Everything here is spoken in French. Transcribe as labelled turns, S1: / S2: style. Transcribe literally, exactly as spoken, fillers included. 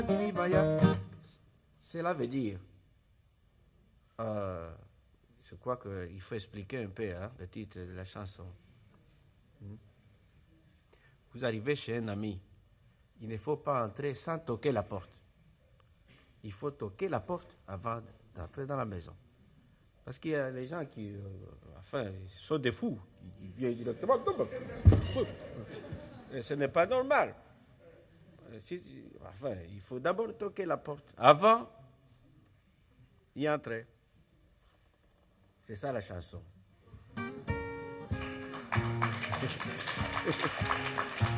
S1: Cela veut dire, euh, je crois qu'il faut expliquer un peu hein, le titre de la chanson. Vous arrivez chez un ami, il ne faut pas entrer sans toquer la porte. Il faut toquer la porte avant d'entrer dans la maison. Parce qu'il y a les gens qui, euh, enfin, sont des fous. Ils viennent directement. Et ce n'est pas normal. Enfin, il faut d'abord toquer la porte avant d'y entrer. C'est ça la chanson.